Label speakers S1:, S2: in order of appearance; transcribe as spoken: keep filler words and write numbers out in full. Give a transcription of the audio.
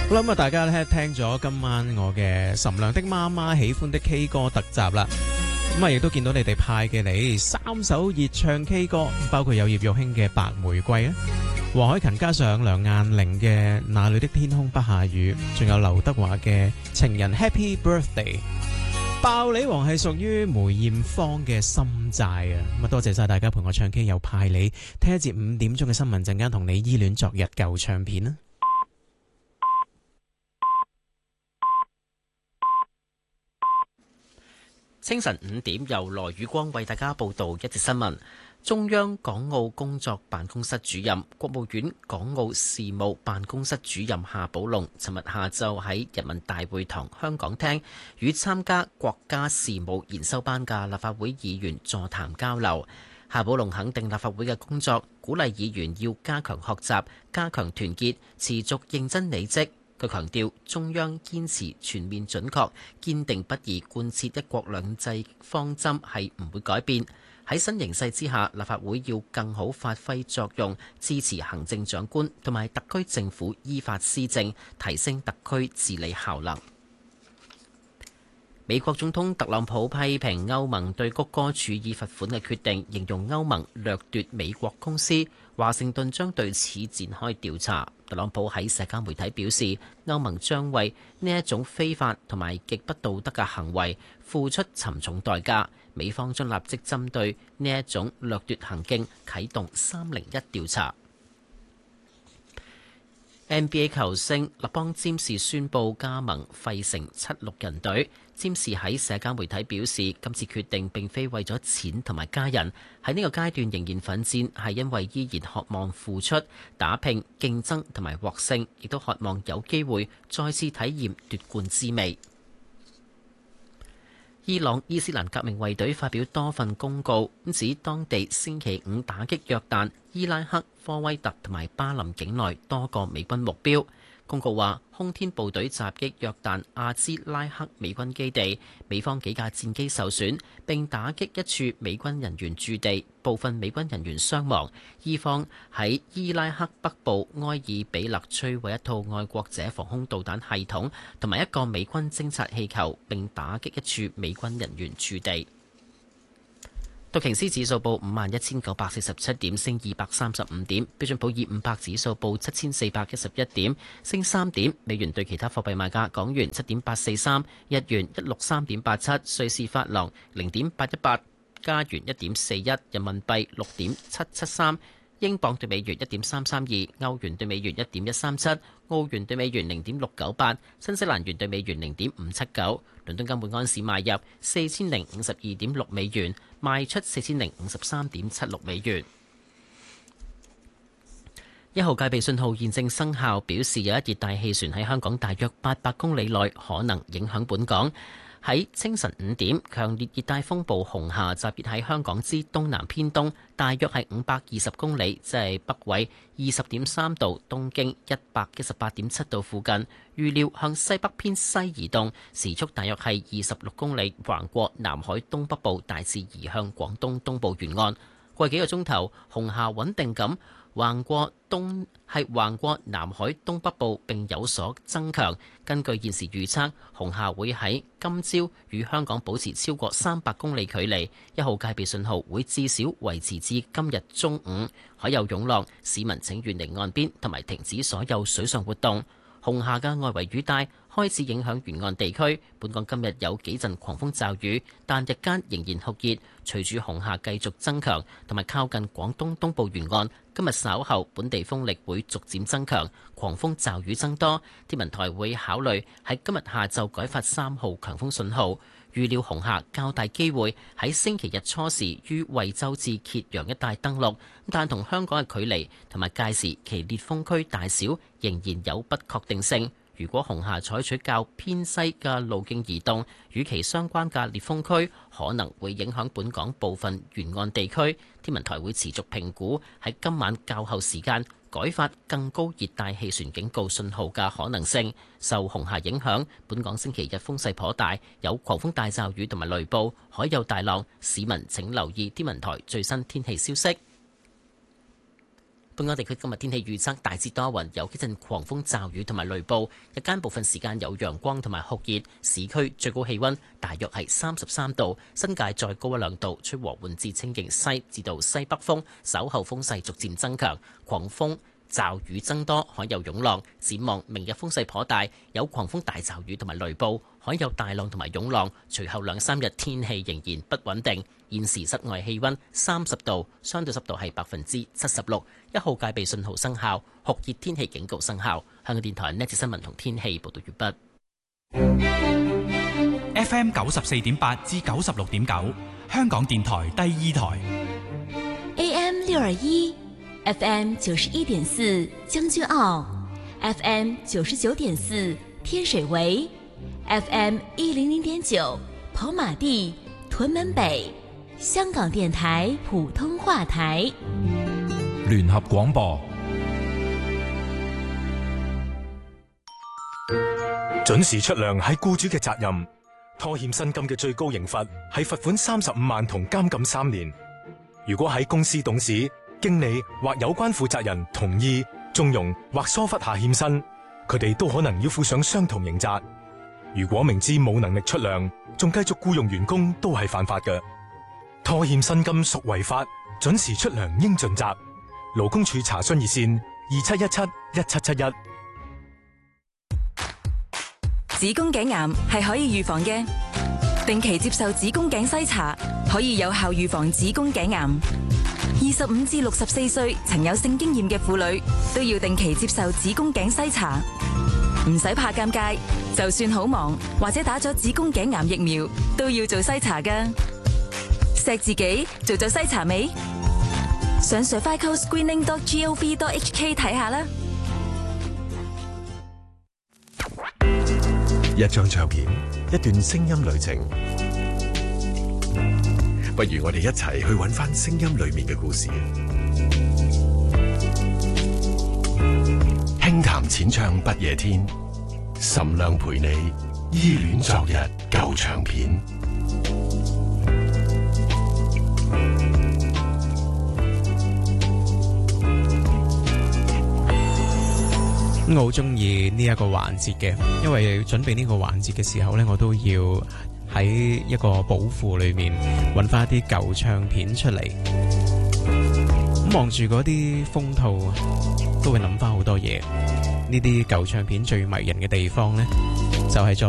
S1: 好啦，咁啊，大家咧聽咗今晚我嘅岑亮的媽媽喜歡的 K 歌特集啦。咁啊，亦都見到你哋派嘅你三首熱唱 K 歌，包括有葉玉卿嘅《白玫瑰》啊，黃凱芹加上梁雁玲嘅《那裏的天空不下雨》，仲有劉德華嘅《情人 Happy Birthday》。爆你王係屬於梅艷芳嘅《心債》啊！咁啊，多謝晒大家陪我唱 K， 又派你聽一節五點鐘嘅新聞，陣間同你依戀昨日舊唱片啦。
S2: 清晨五點，由羅宇光為大家報道一節新聞。中央港澳工作辦公室主任、國務院港澳事務辦公室主任夏寶龍，尋日下晝喺人民大會堂香港廳與參加國家事務研修班嘅立法會議員座談交流。夏寶龍肯定立法會嘅工作，鼓勵議員要加強學習、加強團結、持續認真履職。佢強調，中央堅持全面準確、堅定不移貫徹一國兩制方針係唔會改變。喺新形勢之下，立法會要更好發揮作用，支持行政長官同埋特區政府依法施政，提升特區治理效能。美國總統特朗普批評歐盟對谷歌處以罰款嘅決定，形容歐盟掠奪美國公司，華盛頓將對此展開調查。特朗普喺社交媒體表示，歐盟將為呢一種非法同埋極不道德嘅行為付出沉重代價，美方將立即針對呢一種掠奪行徑啟動三零一調查。N B A 球星勒邦詹士宣布加盟費城七六人隊。詹士喺社交媒體表示，今次決定並非為咗錢同埋家人，喺呢個階段仍然奮戰，係因為依然渴望付出、打拼、競爭同埋獲勝，亦都渴望有機會再次體驗奪冠滋味。伊朗伊斯蘭革命衛隊發表多份公告，指當地星期五打擊約旦、伊拉克、科威特同埋巴林境內多個美軍目標。公告話，空天部隊襲擊約旦阿茲拉克美軍基地，美方幾架戰機受損，並打擊一處美軍人員駐地，部分美軍人員傷亡。伊方喺伊拉克北部埃爾比勒摧毀一套愛國者防空導彈系統同埋一個美軍偵察氣球，並打擊一處美軍人員駐地。道瓊斯指數報五萬一千九百四十七點，升二百三十五點；標準普爾五百指數報七千四百一十一點，升三點。美元對其他貨幣賣價：港元七點八四三，日元一六三點八七，瑞士法郎零點八一八，加元一點四一，人民幣六點七七三。英鎊對美元一點三三二，歐元對美元一點一三七，澳元對美元零點六九八，新西蘭元對美元零點五七九。倫敦金每安士買入四千零五十二點六美元，賣出四千零五十三點七六美元。一號戒備信號現正生效，表示有一熱帶氣旋喺香港大約八百公里內可能影響本港。喺清晨五點，強烈熱帶風暴紅霞集結喺香港之東南偏東，大約係五百二十公里，即係北緯二十點三度、東經一百一十八點七度附近。預料向西北偏西移動，時速大約係二十六公里，橫過南海東北部，大致移向廣東東部沿岸。過去幾個鐘頭，紅霞穩定咁橫過東係橫過南海東北部並有所增強。根據現時預測，紅霞會喺今朝與香港保持超過三百公里距離。一號戒備信號會至少維持至今日中午。海有湧浪，市民請遠離岸邊同埋停止所有水上活動。紅霞嘅外圍雨帶開始影響沿岸地區，本港今日有幾陣狂風驟雨，但日間仍然酷熱。隨住紅霞繼續增強，同埋靠近廣東東部沿岸，今日稍後本地風力會逐漸增強，狂風驟雨增多。天文台會考慮喺今日下晝改發三號強風信號。預料紅霞較大機會喺星期日初時於惠州至揭陽一帶登陸，但同香港嘅距離同埋屆時其烈風區大小仍然有不確定性。如果紅霞採取較偏西嘅路徑移動，與其相關嘅烈風區可能會影響本港部分沿岸地區。天文台會持續評估喺今晚較後時間改發更高熱帶氣旋警告信號嘅可能性。受紅霞影響，本港星期日風勢頗大，有狂風大驟雨同埋雷暴，海有大浪，市民請留意天文台最新天氣消息。 本港地區今日天氣預測大致多雲，有幾陣狂風驟雨同埋雷暴，日間部分時間有陽光同埋酷熱，市區最高氣溫大約係三十三度，新界再高一兩度，吹和緩至清勁西至到西北風，稍後風勢逐漸增強，狂風驟雨增多，海有湧浪。展望明日風勢頗大，有狂風大驟雨同埋雷暴，海有大浪同埋湧浪。隨後兩三日天氣仍然不穩定。現時室外氣溫三十度，相對濕度係百分之七十六，一號戒備信號生效，酷熱天氣警告生效。香港電台呢節新聞同天氣報道完
S3: 畢。F M 九十四點八至九十六點九，香港電台第二台。
S4: A M 六二一。F M 九十一點四將軍澳 ，F M 九十九點四天水圍 ，F M 一零零點九跑馬地屯門北，香港電台普通話台。
S5: 聯合廣播，
S6: 準時出糧係僱主嘅責任，拖欠薪金嘅最高刑罰係罰款三十五萬同監禁三年。如果喺公司董事、經理或有關負責人同意、縱容或疏忽下欠薪，佢哋都可能要負上相同刑責。如果明知冇能力出糧，仲繼續僱用員工，都係犯法嘅。拖欠薪金屬違法，準時出糧應盡責。勞工處查詢熱線二七一七一七七一。
S7: 子宮頸癌係可以預防嘅，定期接受子宮頸篩查可以有效預防子宮頸癌。二十五至六十四歲曾有性經驗嘅婦女都要定期接受子宮頸篩查，唔使怕尷尬，就算好忙或者打咗子宮頸癌疫苗都要做篩查㗎。錫自己做咗篩查未？上 cervical screening dot gov dot h k 睇下啦。
S8: 一張唱片，一段聲音旅程。不如我哋一齊去揾返聲音裏面嘅故事。輕談淺唱不夜天，岑亮陪你依戀昨日舊唱片。
S1: 我好中意呢一個環節嘅，因為準備呢個環節嘅時候呢，我都要喺一個寶庫裏面揾翻一啲舊唱片出嚟。咁望住嗰啲封套，都會諗翻好多嘢。呢啲舊唱片最迷人嘅地方呢，就係在